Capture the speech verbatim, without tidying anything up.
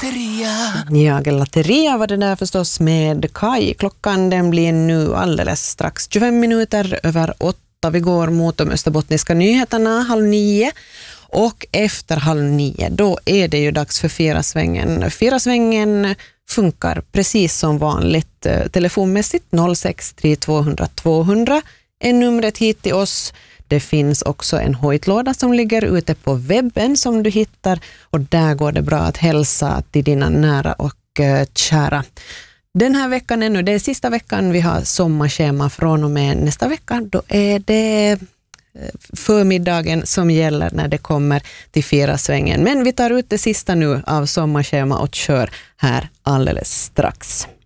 Gelateria. Ja, Gelateria var det där förstås med Kai. Klockan den blir nu alldeles strax tjugofem minuter över åtta. Vi går mot de österbottniska nyheterna halv nio. Och efter halv nio, då är det ju dags för Firasvängen. Firasvängen funkar precis som vanligt telefonmässigt. noll sex tre två noll noll två noll noll är numret hit till oss. Det finns också en hojtlåda som ligger ute på webben som du hittar, och där går det bra att hälsa till dina nära och uh, kära. Den här veckan är nu, det är sista veckan vi har sommarschema. Från och med nästa vecka, då är det förmiddagen som gäller när det kommer till Firasvängen. Men vi tar ut det sista nu av sommarschema och kör här alldeles strax.